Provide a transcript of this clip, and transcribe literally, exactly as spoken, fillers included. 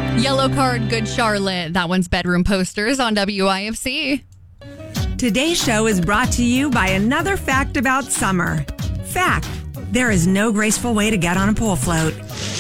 Yellow Card, Good Charlotte. That one's Bedroom Posters on W I F C. Today's show is brought to you by another fact about summer. Fact: there is no graceful way to get on a pool float.